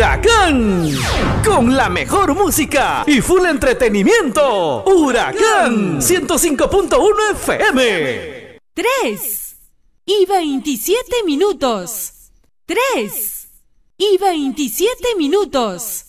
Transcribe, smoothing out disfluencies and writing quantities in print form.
Huracán, con la mejor música y full entretenimiento. Huracán 105.1 FM. 3:27. 3:27.